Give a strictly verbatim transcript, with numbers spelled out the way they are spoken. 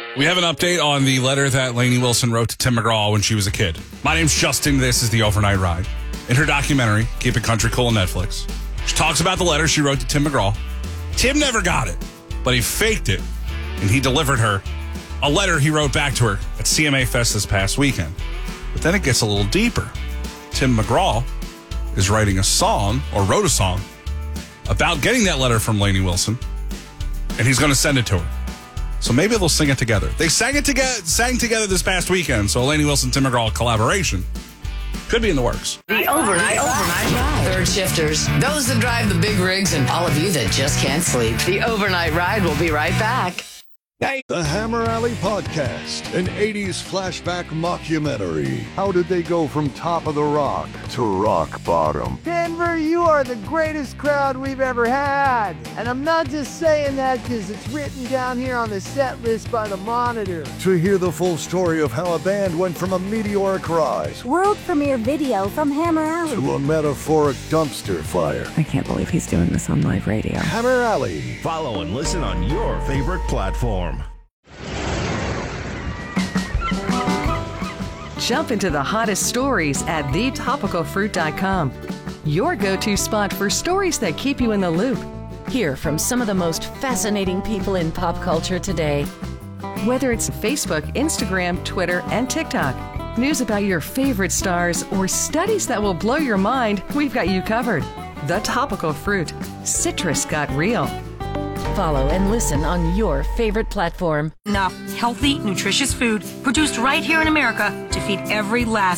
We have an update on the letter that Lainey Wilson wrote to Tim McGraw when she was a kid. My name's Justin. This is The Overnight Ride. In her documentary, Keeping Country Cool on Netflix, she talks about the letter she wrote to Tim McGraw. Tim never got it, but he faked it, and he delivered her a letter he wrote back to her at C M A Fest this past weekend. But then it gets a little deeper. Tim McGraw is writing a song, or wrote a song, about getting that letter from Lainey Wilson, and he's going to send it to her. So maybe they'll sing it together. They sang it together, sang together this past weekend, so Lainey Wilson, Tim McGraw collaboration could be in the works. The overnight, overnight ride. Third shifters, those that drive the big rigs, and all of you that just can't sleep. The overnight ride will be right back. The Hammer Alley Podcast, an eighties flashback mockumentary. How did they go from top of the rock to rock bottom? Denver, you are the greatest crowd we've ever had. And I'm not just saying that because it's written down here on the set list by the Monitor. To hear the full story of how a band went from a meteoric rise, world premiere video from Hammer Alley, to a metaphoric dumpster fire. I can't believe he's doing this on live radio. Hammer Alley. Follow and listen on your favorite platform. Jump into the hottest stories at the topical fruit dot com. Your go-to spot for stories that keep you in the loop. Hear from some of the most fascinating people in pop culture today. Whether it's Facebook, Instagram, Twitter, and TikTok, news about your favorite stars, or studies that will blow your mind, we've got you covered. The Topical Fruit. Citrus got real. Follow and listen on your favorite platform. Enough healthy, nutritious food produced right here in America to feed every last